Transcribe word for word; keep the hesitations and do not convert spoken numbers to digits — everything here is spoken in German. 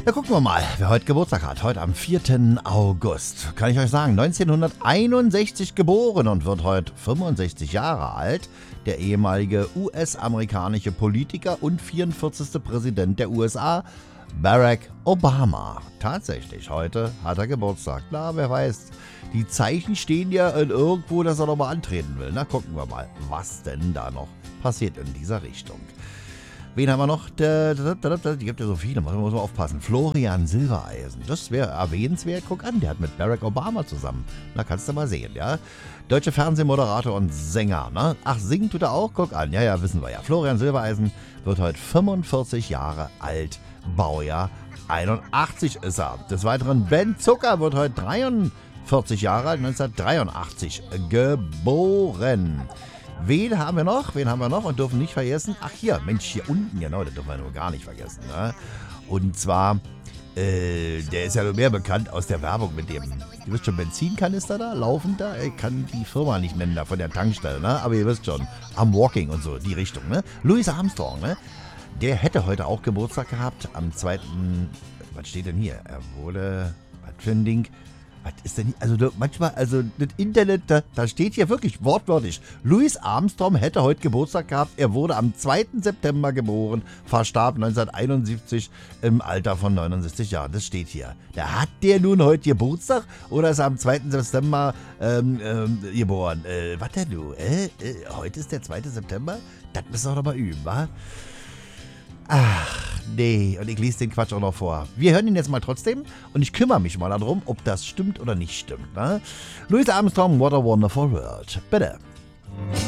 Ja, gucken wir mal, wer heute Geburtstag hat. Heute am vierten August. Kann ich euch sagen, neunzehnhunderteinundsechzig geboren und wird heute fünfundsechzig Jahre alt. Der ehemalige U S-amerikanische Politiker und vierundvierzigste Präsident der U S A, Barack Obama. Tatsächlich, heute hat er Geburtstag. Na, wer weiß. Die Zeichen stehen ja irgendwo, dass er nochmal antreten will. Na, gucken wir mal, was denn da noch passiert in dieser Richtung. Wen haben wir noch? Die gibt ja so viele, muss man aufpassen. Florian Silbereisen, das wäre erwähnenswert. Guck an, der hat mit Barack Obama zusammen. Na, kannst du mal sehen, ja. Deutscher Fernsehmoderator und Sänger, ne? Ach, singen tut er auch? Guck an, ja, ja, wissen wir ja. Florian Silbereisen wird heute fünfundvierzig Jahre alt. Baujahr einundachtzig ist er. Des Weiteren Ben Zucker wird heute dreiundvierzig Jahre alt, neunzehnhundertdreiundachtzig geboren. Wen haben wir noch? Wen haben wir noch? Und dürfen nicht vergessen. Ach hier, Mensch, hier unten, genau, das dürfen wir nur gar nicht vergessen. Ne? Und zwar, äh, der ist ja nur mehr bekannt aus der Werbung mit dem, ihr wisst schon, Benzinkanister da, laufend da. Ich kann die Firma nicht nennen da von der Tankstelle, ne? Aber ihr wisst schon, am Walking und so, die Richtung, ne? Louis Armstrong, ne? Der hätte heute auch Geburtstag gehabt, am zweiten Was steht denn hier? Er wurde, was für ein Ding? Was ist denn hier? Also manchmal, also das Internet, da, da steht hier wirklich wortwörtlich. Louis Armstrong hätte heute Geburtstag gehabt. Er wurde am zweiten September geboren, verstarb neunzehnhunderteinundsiebzig im Alter von neunundsechzig Jahren. Das steht hier. Da hat der nun heute Geburtstag oder ist er am zweiten September ähm, ähm, geboren? Äh, was denn du? Äh, äh, heute ist der zweite September? Das müssen wir doch mal üben, wa? Ach, nee, und ich lese den Quatsch auch noch vor. Wir hören ihn jetzt mal trotzdem und ich kümmere mich mal darum, ob das stimmt oder nicht stimmt. Ne? Louis Armstrong, What a Wonderful World. Bitte.